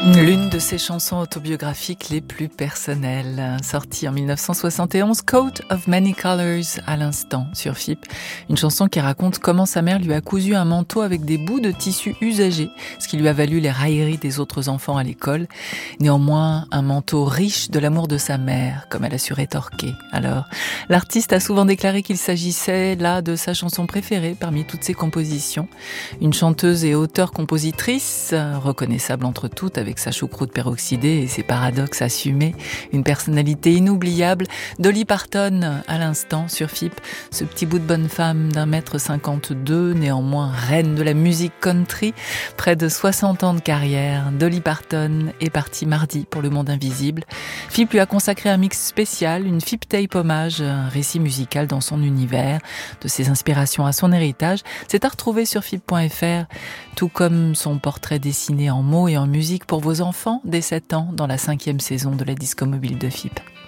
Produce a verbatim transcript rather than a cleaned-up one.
L'une de ses chansons autobiographiques les plus personnelles, sortie en mille neuf cent soixante et onze, Coat of Many Colors, à l'instant sur F I P. Une chanson qui raconte comment sa mère lui a cousu un manteau avec des bouts de tissu usagés, ce qui lui a valu les railleries des autres enfants à l'école. Néanmoins, un manteau riche de l'amour de sa mère, comme elle a su rétorquer. Alors, l'artiste a souvent déclaré qu'il s'agissait là de sa chanson préférée parmi toutes ses compositions. Une chanteuse et auteure-compositrice, reconnaissable entre toutes avec sa choucroute peroxydée et ses paradoxes assumés, une personnalité inoubliable, Dolly Parton à l'instant sur F I P, ce petit bout de bonne femme d'un mètre cinquante-deux, néanmoins reine de la musique country, près de soixante ans de carrière. Dolly Parton est partie mardi pour Le Monde Invisible. F I P lui a consacré un mix spécial, une F I P tape hommage, un récit musical dans son univers, de ses inspirations à son héritage. C'est à retrouver sur F I P point F R, tout comme son portrait dessiné en mots et en musique pour vos enfants dès sept ans dans la cinquième saison de la Disco Mobile de F I P.